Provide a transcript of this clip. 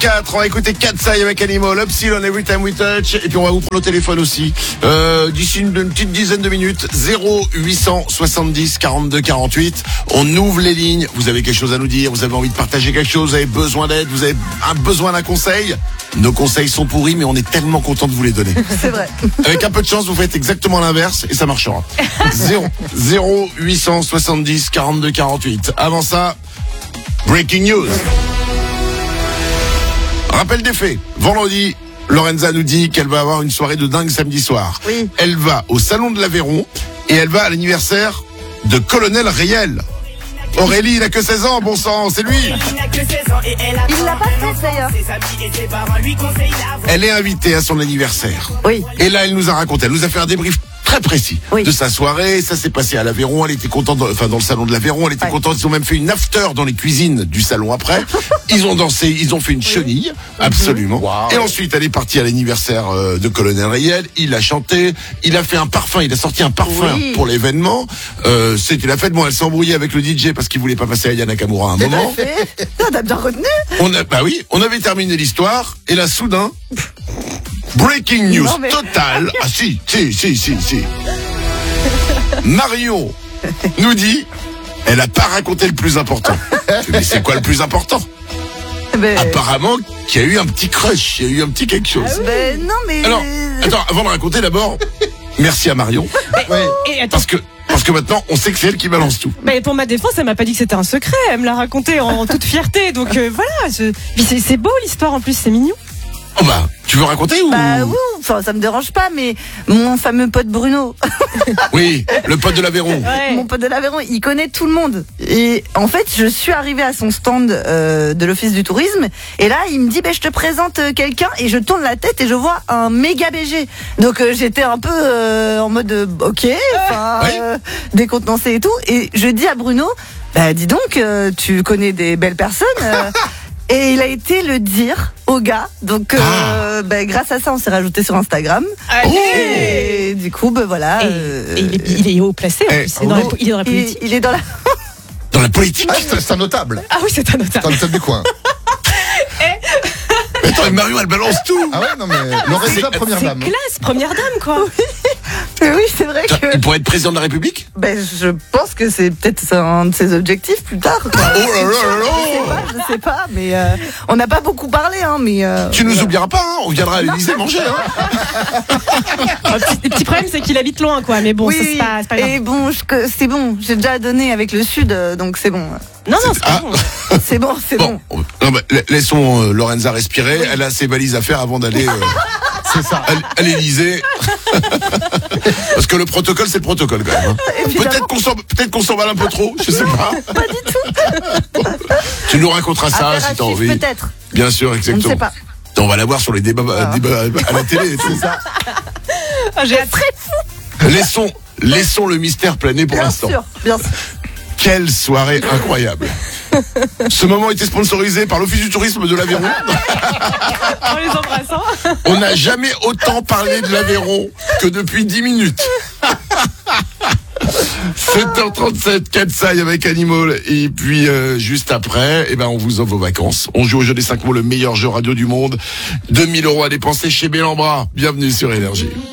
8h34, on va écouter Katsai avec Animal, Upsilon, Every Time We Touch, et puis on va vous prendre au téléphone aussi. D'ici une petite dizaine de minutes, 0870 42 48. On ouvre les lignes. Vous avez quelque chose à nous dire, vous avez envie de partager quelque chose, vous avez besoin d'aide, vous avez besoin d'un conseil. Nos conseils sont pourris, mais on est tellement content de vous les donner. C'est vrai. Avec un peu de chance, vous faites exactement l'inverse et ça marchera. 0870 42 48. Avant ça, breaking news. Rappel des faits. Vendredi, Lorenza nous dit qu'elle va avoir une soirée de dingue samedi soir. Oui. Elle va au Salon de l'Aveyron et elle va à l'anniversaire de Colonel Riel. Aurélie, il a que 16 ans, bon sang, c'est lui. Il l'a pas fait d'ailleurs. Elle est invitée à son anniversaire. Oui. Et là, elle nous a raconté, elle nous a fait un débrief très précis de sa soirée. Ça s'est passé à l'Aveyron. Elle était contente, dans le salon de l'Aveyron. Elle était contente. Ils ont même fait une after dans les cuisines du salon après. Ils ont dansé, ils ont fait une chenille, absolument. Wow. Et ensuite, elle est partie à l'anniversaire de Colonel Riel. Il a chanté, il a fait un parfum, il a sorti un parfum pour l'événement. C'était la fête. Bon, elle s'est embrouillée avec le DJ parce qu'il voulait pas passer à Aya Nakamura à un moment. On a bien retenu. On avait terminé l'histoire et là, soudain. Breaking news totale. Ah si. Marion nous dit, elle a pas raconté le plus important. Mais c'est quoi le plus important? Apparemment qu'il y a eu un petit crush, il y a eu un petit quelque chose. Non mais... Alors, attends, avant de raconter d'abord, merci à Marion. Parce que maintenant, on sait que c'est elle qui balance tout. Mais pour ma défense, elle m'a pas dit que c'était un secret. Elle me l'a raconté en toute fierté. Donc voilà, c'est beau l'histoire en plus, c'est mignon. Oh bah, tu veux raconter ou... oui, enfin ça me dérange pas, mais mon fameux pote Bruno. Oui, le pote de l'Aveyron. Ouais. Mon pote de l'Aveyron, il connaît tout le monde. Et en fait, je suis arrivée à son stand de l'Office du tourisme, et là, il me dit, je te présente quelqu'un, et je tourne la tête et je vois un méga BG. Donc j'étais un peu en mode, ok, décontenancée et tout, et je dis à Bruno, dis donc, tu connais des belles personnes. Et il a été le dire au gars. Donc, grâce à ça, on s'est rajouté sur Instagram. Et du coup, voilà. Et il est haut placé. Il est dans la politique. Il est dans la... Dans la politique. C'est un notable. Ah oui, c'est un notable. C'est un notable du coin. Mais attends, Marion, elle balance tout. Ah ouais, non mais Lorenza, première dame. C'est classe, première dame, quoi. Oui, c'est vrai que... Il pourrait être président de la République? Je pense que c'est peut-être un de ses objectifs plus tard. Quoi. Oh là là là. Je sais pas, mais on n'a pas beaucoup parlé, hein, mais... Tu nous oublieras pas, hein, on viendra à l'Élysée manger, hein. Le petit problème, c'est qu'il habite loin, quoi, mais bon, c'est pas grave. Et bon, c'est bon, j'ai déjà donné avec le Sud, donc c'est bon. Non, c'est pas bon. C'est bon. Non, laissons Lorenza respirer, elle a ses valises à faire avant d'aller... C'est ça. À l'Élysée. Parce que le protocole, c'est le protocole quand même. Hein. Peut-être qu'on s'emballe un peu trop, je sais pas. Pas du tout. Tu nous raconteras ça si t'as envie. Peut-être. Bien sûr, exactement. On ne sait pas. On va la voir sur les débats à la télé et tout. Ça. J'ai très fou. Laissons le mystère planer pour l'instant. Bien sûr. Quelle soirée incroyable. Ce moment était sponsorisé par l'Office du tourisme de l'Aveyron. En les embrassant. On n'a jamais autant parlé de l'Aveyron que depuis 10 minutes. 7h37, Katsai avec Animal. Et puis juste après, on vous offre vos vacances. On joue au jeu des 5 mots, le meilleur jeu radio du monde. 2000 € à dépenser chez Bellambra. Bienvenue sur Énergie.